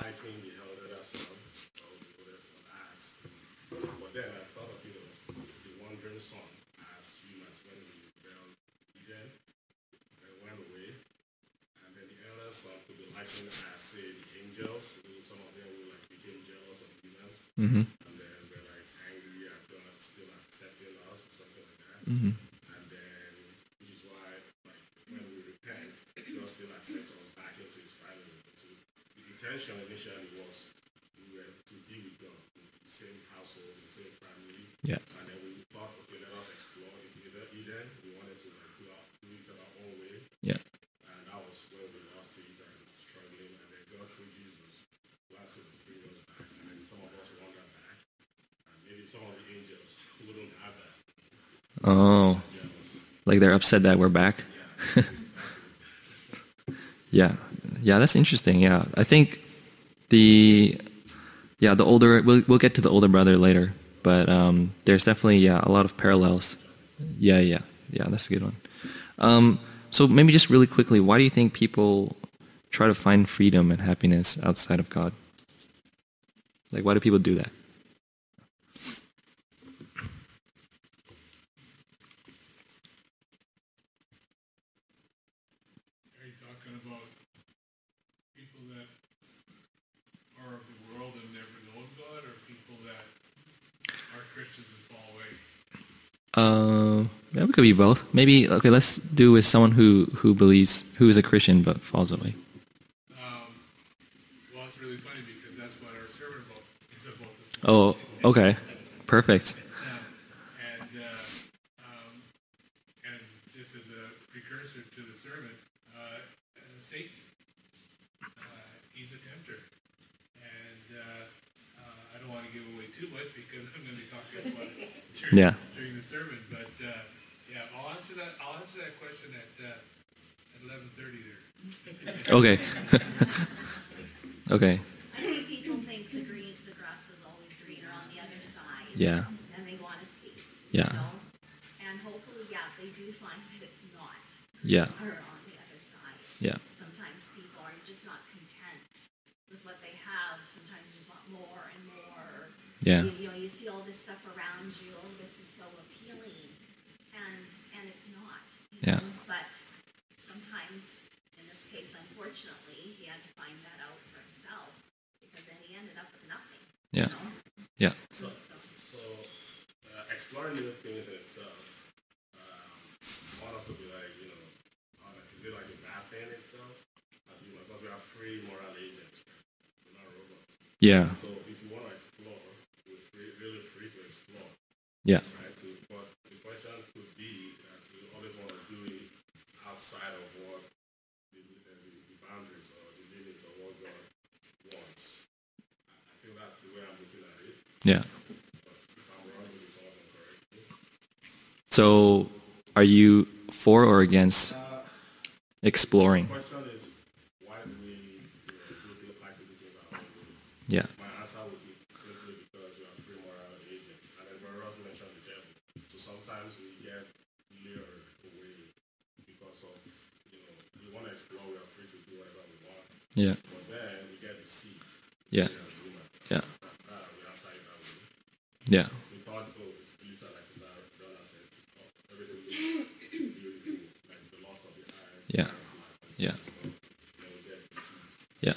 liking the elder son or the older son as. But then I thought of, the wandering son as humans when we rebelled Eden and went away. And then the elder son could be likened as, say, the angels. Some of them will like became jealous of humans. Mm-hmm. And then they're like angry at God still accepting us or something like that. Mm-hmm. And then, which is why, like, when we repent, God still accepts us back into His family. The intention initially was we were to be with God in the same household, in the same family. Yeah. And then we thought, okay, let us explore Eden. We wanted to like do it our own way. Yeah. And that was where we lost it and struggling. And then God through Jesus wants to bring us back. And then some of us wander back. And maybe some of the angels wouldn't have that. Oh, like they're upset that we're back. Yeah, yeah, that's interesting. Yeah, I think the older we'll get to the older brother later, but there's definitely a lot of parallels. Yeah, that's a good one. So maybe just really quickly, why do you think people try to find freedom and happiness outside of God? Like, why do people do that? Are you talking about people that are of the world and never known God, or people that are Christians and fall away? Yeah, it could be both. Maybe let's do with someone who believes, who is a Christian but falls away. Well, it's really funny because that's what our sermon is about this Oh, morning. okay, perfect. And just as a precursor to the sermon, Satan, he's a tempter. And I don't want to give away too much because I'm going to be talking about it during the sermon. But I'll answer that question at 11:30 there. Okay. Okay. I think people think the grass is always greener on the other side. Yeah. And they want to see. Yeah. You know? And hopefully, they do find that it's not. Yeah. Or on the other side. Yeah. Sometimes people are just not content with what they have. Sometimes you just want more and more. Yeah. You see all this stuff around you. Oh, this is so appealing. And it's not. Yeah. But sometimes, in this case, unfortunately, he had to find that out for himself because then he ended up with nothing. Yeah. You know? Yeah. So exploring new things in itself, want us to be like, is it like a bad thing itself? As because we are free moral agents, right? We're not robots. Yeah. So if you want to explore, we're really free to explore. Yeah. Right? But the question could be that we always want to do it outside of what the boundaries or the limits of what God wants. I feel that's the way I'm looking at it. Yeah. But if I'm wrong with it, someone can correct me. So, are you for or against exploring? The question is, why do we do like to do things our own way? Yeah. My answer would be simply because we are free moral agents. And then Brother Ross mentioned the devil. So sometimes we get lured away because of, we want to explore, we are free to do whatever we want. Yeah. But then we get deceived. Yeah. Yeah. We outside that way. Yeah. We thought, it's glitter like Sister Donna said. Everything looks beautiful, like the lost of the eye. Yeah. Yeah. Then we get deceived. Yeah.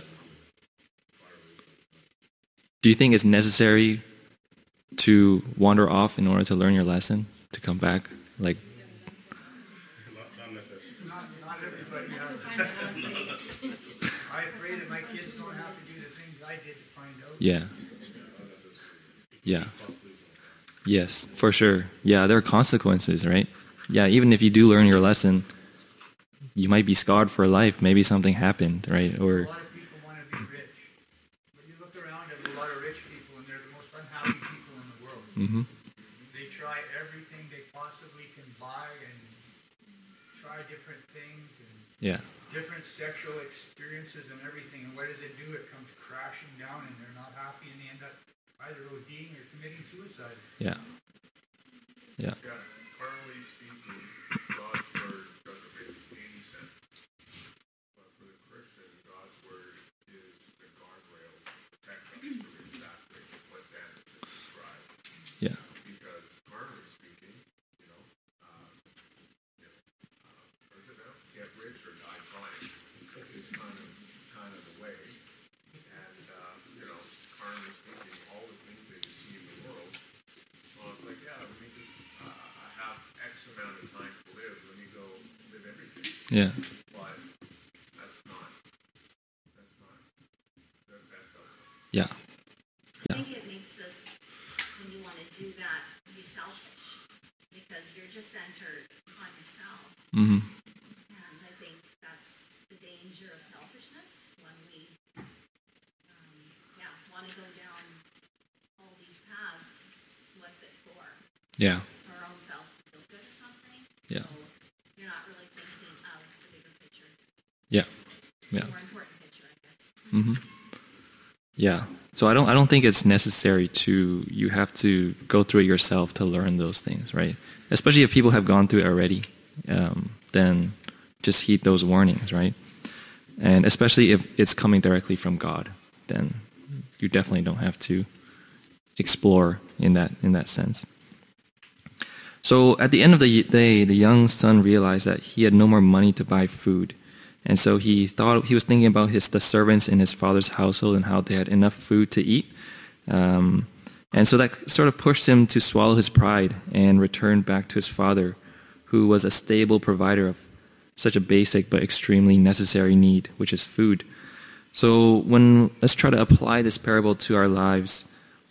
Do you think it's necessary to wander off in order to learn your lesson, to come back? Like, Not necessary. Not everybody has it. I pray that my kids don't have to do the things I did to find out. yeah. Not necessary. Yeah. Costly sometimes. Yes, for sure. Yeah, there are consequences, right? Yeah, even if you do learn your lesson, you might be scarred for life. Maybe something happened, right? A Or, lot of people want to be rich. But you look around at a lot of rich people and they're the most unhappy people in the world. mm-hmm. They try everything they possibly can buy and try different things and Yeah. different sexual experiences and everything. And what does it do? It comes crashing down and they're not happy and they end up either ODing or committing suicide. Yeah. Yeah. Yeah, carnally speaking, God's word doesn't make any sense. But for the Christian, God's word is the guardrails Yeah. but that's not the best outcome. Yeah. I think it makes us, when you want to do that, be selfish, because you're just centered on yourself. Mm-hmm. And I think that's the danger of selfishness when we, want to go down all these paths. What's it for? Yeah. For our own selves to feel good or something? Yeah. So you're not really thinking of the bigger picture, Yeah. the Yeah. more important picture, I guess. Mm-hmm. Yeah. So I don't think it's necessary to, you have to go through it yourself to learn those things, right? Especially if people have gone through it already, then just heed those warnings, right? And especially if it's coming directly from God, then you definitely don't have to explore in that sense. So at the end of the day, the young son realized that he had no more money to buy food. And so he was thinking about the servants in his father's household and how they had enough food to eat. And so that sort of pushed him to swallow his pride and return back to his father, who was a stable provider of such a basic but extremely necessary need, which is food. So let's try to apply this parable to our lives.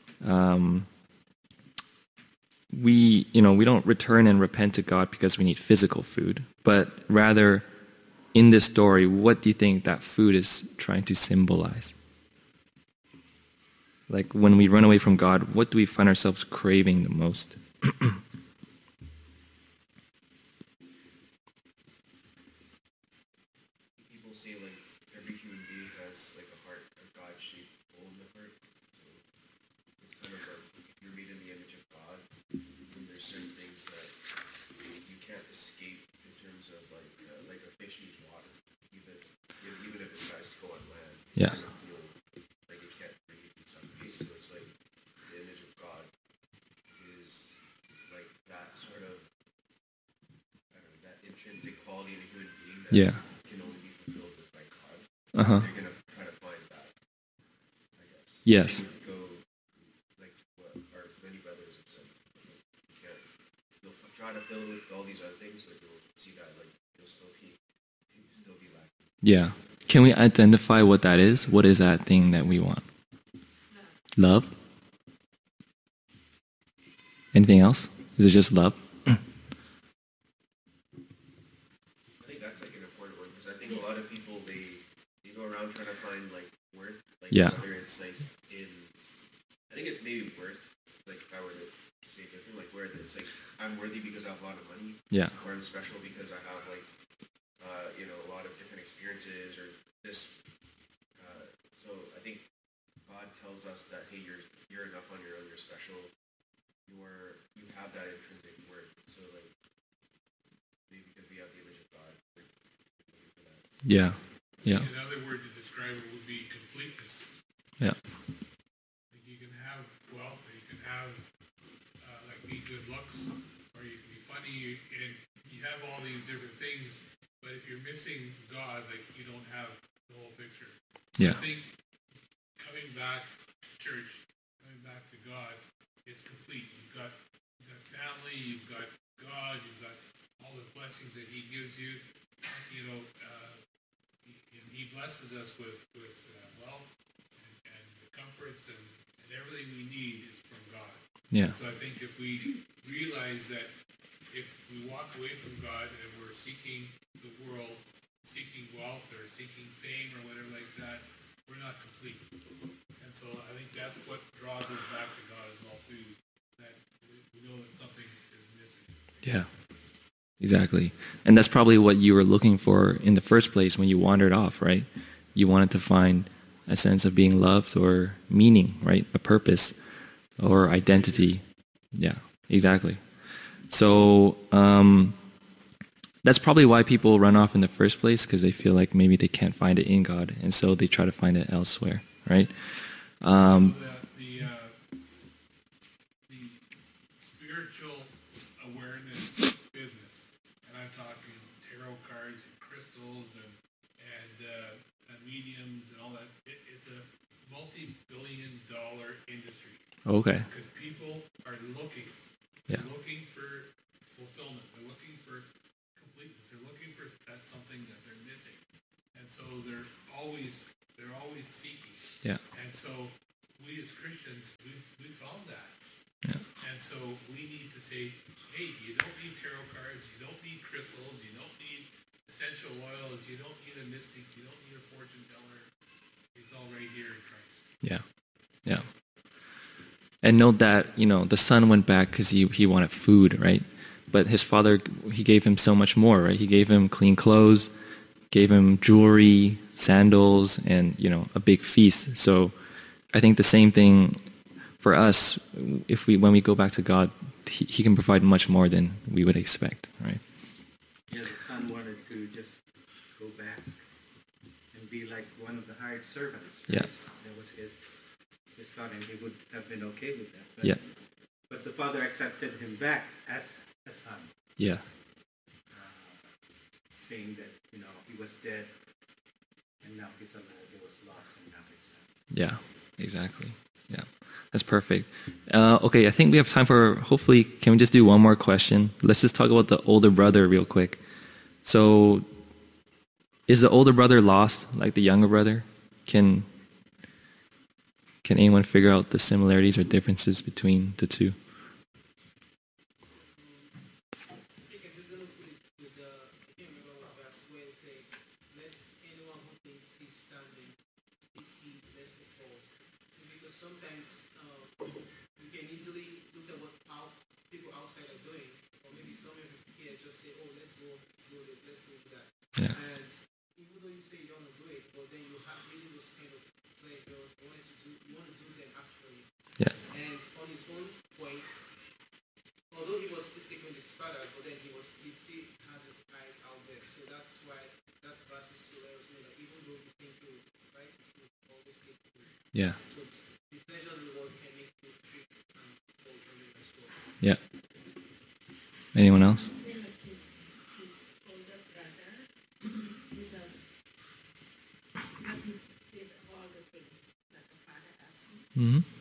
We don't return and repent to God because we need physical food, but rather, in this story, what do you think that food is trying to symbolize? Like when we run away from God, what do we find ourselves craving the most? People say like every human being has like a heart, a God-shaped hole in the heart. So it's kind of like if you're made in the image of God, then there's certain things that you can't escape in terms of like a fish needs water, even if it tries to go on land. Yeah. It's gonna feel like it can't breathe in some case. So it's like the image of God is like that sort of, I don't know, that intrinsic quality in a human being that Yeah. can only be fulfilled with by God. Uh-huh. They're gonna try to find that, I guess. Yes. They would go like what our many brothers have said. Like, you can't. You'll try to fill it with all these other things, but you'll see that like you'll still be lacking. Yeah. Can we identify what that is? What is that thing that we want? Love? Anything else? Is it just love? I think that's like an important one because I think a lot of people they go around trying to find like worth, like Yeah. whether it's like in, I think it's maybe worth, like if I were to say different, like where it's like I'm worthy because I have a lot of money, Yeah. or I'm special because I have like a lot of different experiences or this. So I think God tells us that hey, you're enough on your own, you're special, you have that intrinsic worth. So like maybe because we have the image of God, we're looking for that. Yeah. Yeah. Another word to describe it would be completeness. Yeah. Like you can have wealth, or you can have like be good looks, or you can be funny, and you have all these different things. But if you're missing God, like you don't have the whole picture. Yeah. I think coming back to church, coming back to God, it's complete. You've got family, you've got God, you've got all the blessings that He gives you. He blesses us with wealth and the comforts and everything we need is from God. Yeah. So I think if we realize that if we walk away from God and we're seeking the world, seeking wealth or seeking fame or whatever like that, we're not complete. And so I think that's what draws us back to God as well too, that we know that something is missing. Yeah. Exactly. And that's probably what you were looking for in the first place when you wandered off, right? You wanted to find a sense of being loved or meaning, right? A purpose or identity. Yeah, exactly. So that's probably why people run off in the first place, because they feel like maybe they can't find it in God, and so they try to find it elsewhere, right? The spiritual awareness business, and I'm talking tarot cards and crystals and mediums and all that. It's a multi-billion-dollar industry. Okay. Because people are looking. Yeah. They're looking for fulfillment. They're looking for completeness. They're looking for that something always seeking. Yeah. And so we as Christians, we found that. Yeah. And so we need to say, hey, you don't need tarot cards, you don't need crystals, you don't need essential oils, you don't need a mystic, you don't need a fortune teller. It's all right here in Christ. Yeah. Yeah. And note that, the son went back because he wanted food, right? But his father, he gave him so much more, right? He gave him clean clothes, gave him jewelry, sandals, and, a big feast. So I think the same thing for us, when we go back to God, he can provide much more than we would expect, right? Yeah, the son wanted to just go back and be like one of the hired servants. Right? Yeah. That was his thought, and he would have been okay with that. But, Yeah. But the father accepted him back as a son, Yeah. saying that, he was dead, and now he's alive. He was lost, and now he's alive. Yeah, exactly. Yeah, that's perfect. Okay, I think we have time for, hopefully, can we just do one more question? Let's just talk about the older brother real quick. So, is the older brother lost like the younger brother? Can anyone figure out the similarities or differences between the two? Sometimes you can easily look at what people outside are doing, or maybe some of you here just say, "Oh, let's go do this, let's go do that." Yeah. And even though you say you don't want to do it, but then you have really those kind of pleasures you want to do them actually. Yeah. And on his own point, although he was still sticking with his father, but then he still has his eyes out there. So that's why that verse is so let us know that even though you think you right, you should always take it. Yeah. Yeah. Anyone else? His older brother wasn't did all the things that the father asked him. Mm-hmm.